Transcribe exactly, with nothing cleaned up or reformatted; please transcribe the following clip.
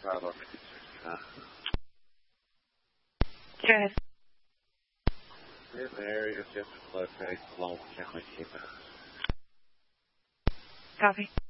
Bravo sixty-nine. Go ahead. This area is just a flood trace along the county. Copy.